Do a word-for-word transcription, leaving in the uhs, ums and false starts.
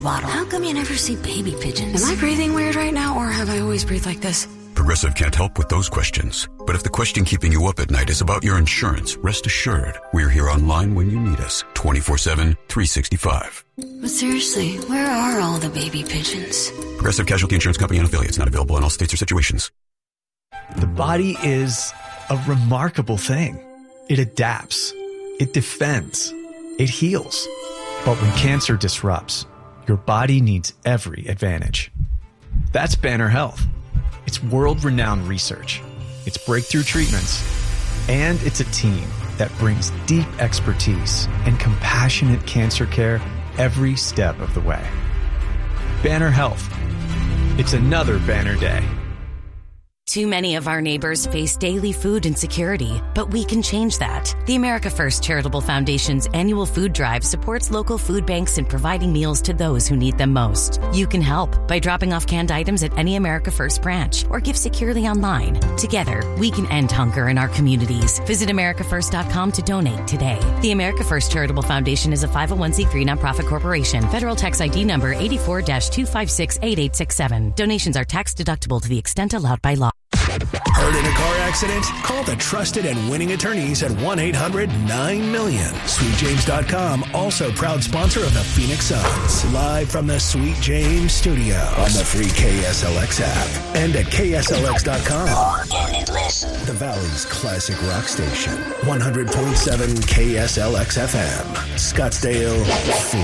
Bottle. How come you never see baby pigeons? Am I breathing weird right now, or have I always breathed like this? Progressive can't help with those questions. But if the question keeping you up at night is about your insurance, rest assured, we're here online when you need us, twenty-four seven, three sixty-five. But seriously, where are all the baby pigeons? Progressive Casualty Insurance Company and affiliates, not available in all states or situations. The body is a remarkable thing. It adapts. It defends. It heals. But when cancer disrupts, your body needs every advantage. That's Banner Health. It's world-renowned research. It's breakthrough treatments. And it's a team that brings deep expertise and compassionate cancer care every step of the way. Banner Health. It's another Banner Day. Too many of our neighbors face daily food insecurity, but we can change that. The America First Charitable Foundation's annual food drive supports local food banks in providing meals to those who need them most. You can help by dropping off canned items at any America First branch or give securely online. Together, we can end hunger in our communities. Visit america first dot com to donate today. The America First Charitable Foundation is a five oh one c three nonprofit corporation. Federal tax I D number eight four two five six eight eight six seven. Donations are tax deductible to the extent allowed by law. Hurt in a car accident? Call the trusted and winning attorneys at one eight hundred nine million. Sweet James dot com, also proud sponsor of the Phoenix Suns. Live from the Sweet James studio on the free K S L X app and at K S L X dot com. The Valley's classic rock station. one hundred point seven K S L X F M. Scottsdale, Phoenix.